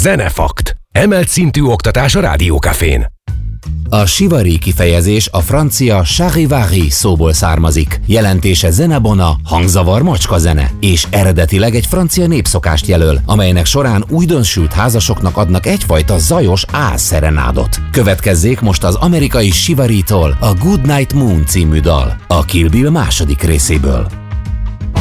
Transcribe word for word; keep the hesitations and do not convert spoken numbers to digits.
Zenefakt. Emelt szintű oktatás a Rádiókafén. A sivari kifejezés a francia charivari szóból származik. Jelentése zenebona, hangzavar, macska zene, és eredetileg egy francia népszokást jelöl, amelynek során újdonsült házasoknak adnak egyfajta zajos álszerenádot. Következzék most az amerikai Shivaritól a Good Night Moon című dal, a Kill Bill második részéből.